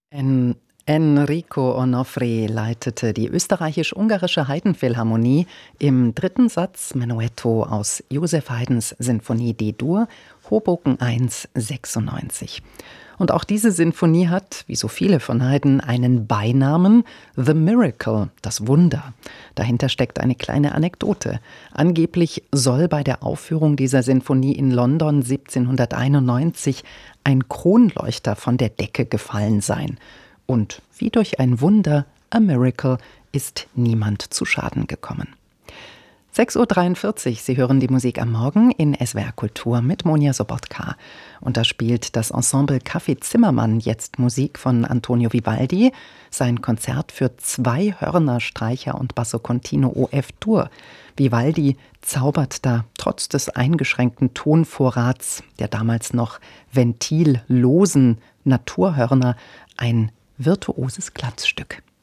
Enrico Onofre leitete die österreichisch-ungarische Haydn-Philharmonie im dritten Satz Menuetto aus Joseph Haydns Sinfonie D-Dur, Hoboken 1, 96. Und auch diese Sinfonie hat, wie so viele von Haydn, einen Beinamen: The Miracle, das Wunder. Dahinter steckt eine kleine Anekdote. Angeblich soll bei der Aufführung dieser Sinfonie in London 1791 ein Kronleuchter von der Decke gefallen sein. Und wie durch ein Wunder, a miracle, ist niemand zu Schaden gekommen. 6.43 Uhr, Sie hören die Musik am Morgen in SWR Kultur mit Monja Sobotka. Und da spielt das Ensemble Café Zimmermann jetzt Musik von Antonio Vivaldi, sein Konzert für 2 Hörner, Streicher und Basso Continuo OF-Dur. Vivaldi zaubert da trotz des eingeschränkten Tonvorrats der damals noch ventillosen Naturhörner ein virtuoses Glanzstück.